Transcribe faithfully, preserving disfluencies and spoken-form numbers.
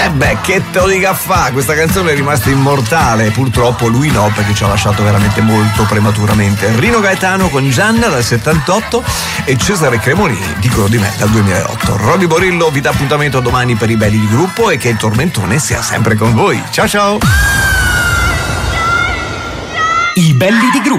Eh beh, che te lo dica a fa, questa canzone è rimasta immortale, purtroppo lui no, perché ci ha lasciato veramente molto prematuramente. Rino Gaetano con Gianna dal settantotto e Cesare Cremoni, dicono di me, dal duemilaotto. Roby Borillo vi dà appuntamento domani per i belli di gruppo e che il tormentone sia sempre con voi. Ciao ciao! I belli di gruppo.